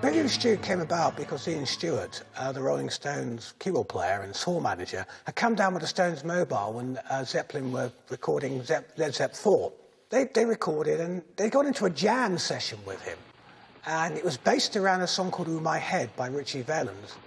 Billy and Stu came about because Ian Stewart, the Rolling Stones keyboard player and tour manager, had come down with the Stones mobile when Zeppelin were recording Led Zepp 4. They recorded and they got into a jam session with him. And it was based around a song called "Ooh My Head" by Richie Valens.